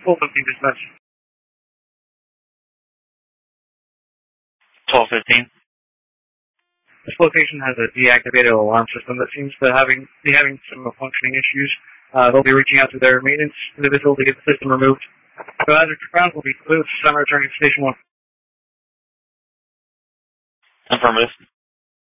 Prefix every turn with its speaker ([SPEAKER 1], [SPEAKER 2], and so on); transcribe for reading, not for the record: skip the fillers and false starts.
[SPEAKER 1] Full 15 dispatch.
[SPEAKER 2] 1215.
[SPEAKER 1] This location has a deactivated alarm system that seems to be having some functioning issues. They'll be reaching out to their maintenance individual to get the system removed. So as it's ground will be clear. I'm returning to Station 1.
[SPEAKER 2] Affirmative.